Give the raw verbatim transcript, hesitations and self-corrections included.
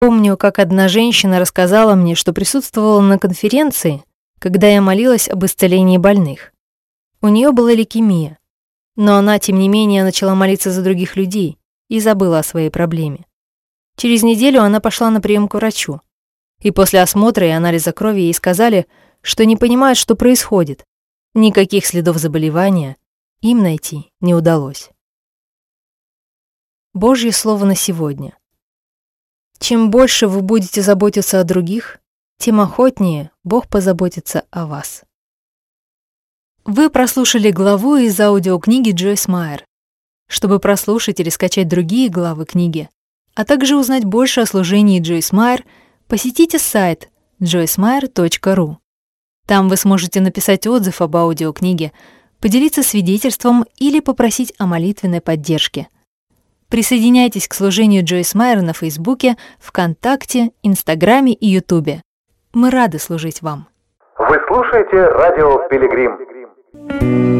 Помню, как одна женщина рассказала мне, что присутствовала на конференции, когда я молилась об исцелении больных. У нее была лейкемия, но она, тем не менее, начала молиться за других людей и забыла о своей проблеме. Через неделю она пошла на прием к врачу, и после осмотра и анализа крови ей сказали, что не понимают, что происходит. Никаких следов заболевания им найти не удалось. Божье слово на сегодня. Чем больше вы будете заботиться о других, тем охотнее Бог позаботится о вас. Вы прослушали главу из аудиокниги Джойс Майер. Чтобы прослушать или скачать другие главы книги, а также узнать больше о служении Джойс Майер, посетите сайт джойс майер точка ру. Там вы сможете написать отзыв об аудиокниге, поделиться свидетельством или попросить о молитвенной поддержке. Присоединяйтесь к служению Джойс Майер на Фейсбуке, ВКонтакте, Инстаграме и Ютубе. Мы рады служить вам. Вы слушаете радио «Пилигрим».